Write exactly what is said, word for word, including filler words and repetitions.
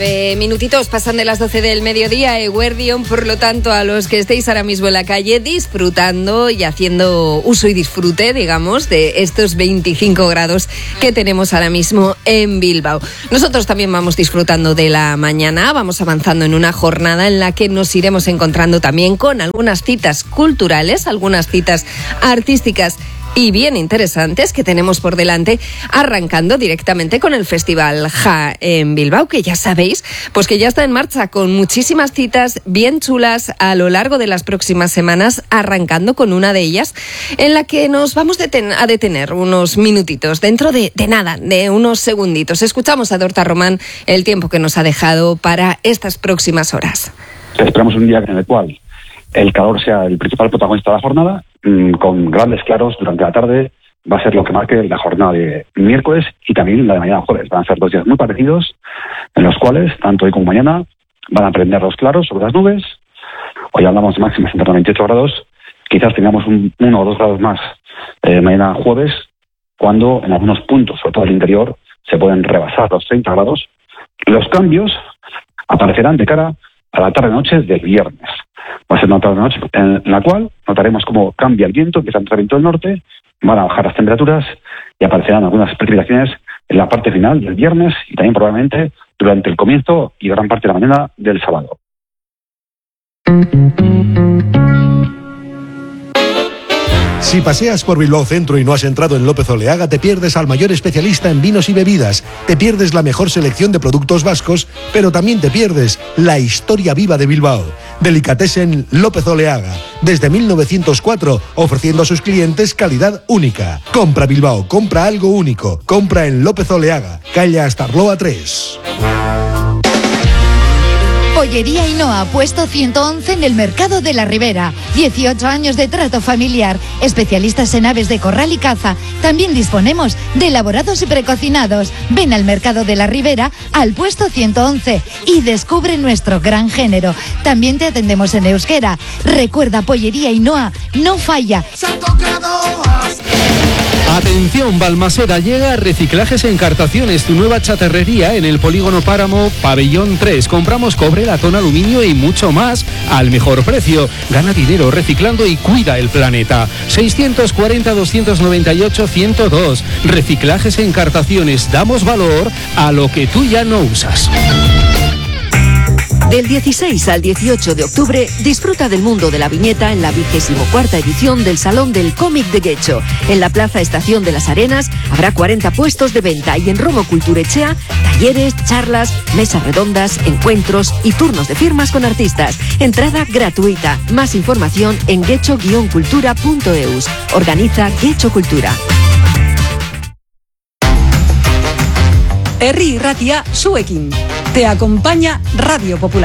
Eh, minutitos pasan de las doce del mediodía, Eguerdion, por lo tanto, a los que estéis ahora mismo en la calle disfrutando y haciendo uso y disfrute, digamos, de estos veinticinco grados que tenemos ahora mismo en Bilbao. Nosotros también vamos disfrutando de la mañana, vamos avanzando en una jornada en la que nos iremos encontrando también con algunas citas culturales, algunas citas artísticas y bien interesantes que tenemos por delante, arrancando directamente con el Festival Ja en Bilbao, que ya sabéis, pues que ya está en marcha con muchísimas citas bien chulas a lo largo de las próximas semanas, arrancando con una de ellas en la que nos vamos deten- a detener unos minutitos, dentro de, de nada, de unos segunditos. Escuchamos a Dorta Román el tiempo que nos ha dejado para estas próximas horas. Esperamos un día en el cual el calor sea el principal protagonista de la jornada, mmm, con grandes claros durante la tarde. Va a ser lo que marque la jornada de miércoles y también la de mañana jueves. Van a ser dos días muy parecidos, en los cuales, tanto hoy como mañana, van a prender los claros sobre las nubes. Hoy hablamos de máximas en torno a veintiocho grados. Quizás tengamos un, uno o dos grados más eh, mañana jueves, cuando en algunos puntos, sobre todo el interior, se pueden rebasar los treinta grados. Los cambios aparecerán de cara a la tarde-noche del viernes. Va a ser una tarde-noche en la cual notaremos cómo cambia el viento, empieza a entrar viento del norte, van a bajar las temperaturas y aparecerán algunas precipitaciones en la parte final del viernes y también probablemente durante el comienzo y gran parte de la mañana del sábado. Si paseas por Bilbao Centro y no has entrado en López Oleaga, te pierdes al mayor especialista en vinos y bebidas, te pierdes la mejor selección de productos vascos, pero también te pierdes la historia viva de Bilbao. Delicatessen López Oleaga, desde mil novecientos cuatro, ofreciendo a sus clientes calidad única. Compra Bilbao, compra algo único, compra en López Oleaga, calle Astarloa tres. Pollería Ainhoa, puesto ciento once en el Mercado de la Ribera. dieciocho años de trato familiar. Especialistas en aves de corral y caza. También disponemos de elaborados y precocinados. Ven al Mercado de la Ribera, al puesto ciento once, y descubre nuestro gran género. También te atendemos en euskera. Recuerda, Pollería Ainhoa no falla. Atención, Balmaseda, llega Reciclajes Encartaciones, tu nueva chatarrería en el Polígono Páramo, Pabellón tres. Compramos cobre, latón, aluminio y mucho más al mejor precio. Gana dinero reciclando y cuida el planeta. seiscientos cuarenta, doscientos noventa y ocho, ciento dos. Reciclajes Encartaciones, damos valor a lo que tú ya no usas. Del dieciséis al dieciocho de octubre, disfruta del mundo de la viñeta en la vigésimo cuarta edición del Salón del Cómic de Guecho. En la Plaza Estación de las Arenas habrá cuarenta puestos de venta y en Romo Culturechea, talleres, charlas, mesas redondas, encuentros y turnos de firmas con artistas. Entrada gratuita. Más información en guecho guion cultura punto eus. Organiza Guecho Cultura. Herri Irratia, zuekin. Te acompaña Radio Popular.